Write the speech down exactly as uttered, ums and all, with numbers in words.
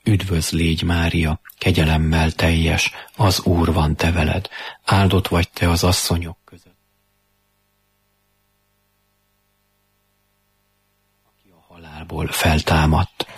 Üdvöz légy, Mária, kegyelemmel teljes, az Úr van te veled, áldott vagy te az asszonyok között. Aki a halálból feltámadt,